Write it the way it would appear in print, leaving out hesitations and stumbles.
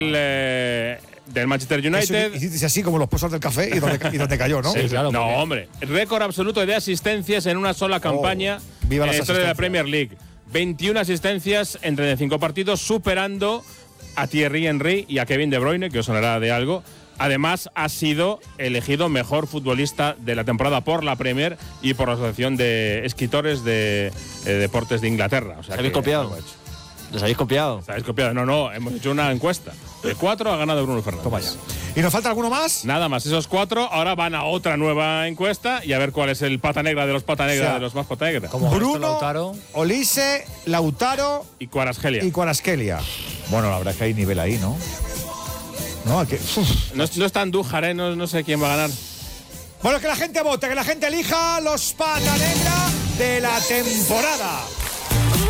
del Manchester United. Hiciste así como los pozos del café y donde cayó, ¿no? Sí, claro. No, hombre. Récord absoluto de asistencias en una sola campaña viva en la las historia de la asistencias. Premier League. 21 asistencias en 35 partidos, superando a Thierry Henry y a Kevin De Bruyne, que os sonará de algo. Además, ha sido elegido mejor futbolista de la temporada por la Premier y por la Asociación de Escritores de Deportes de Inglaterra. O sea, ¿Habéis copiado? ¿Les habéis copiado? ¿Sabéis copiado? No, hemos hecho una encuesta. De 4 ha ganado Bruno Fernández. Toma ya. ¿Y nos falta alguno más? Nada más, esos 4 ahora van a otra nueva encuesta y a ver cuál es el pata negra de los pata negra, O sea, de los más pata negra. Como Bruno, Lautaro. Olise, Lautaro Y Kvaratskhelia. y Kvaratskhelia. Bueno, la verdad es que hay nivel ahí, ¿no? No, No está Andújar, no sé quién va a ganar. Bueno, que la gente vote, que la gente elija los pata negra de la temporada.